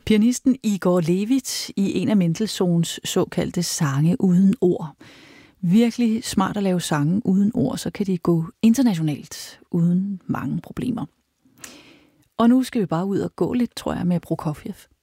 Pianisten Igor Levit i en af Mendelssohns såkaldte sange uden ord. Virkelig smart at lave sange uden ord, så kan de gå internationalt uden mange problemer. Og nu skal vi bare ud og gå lidt, tror jeg, med Prokofjev.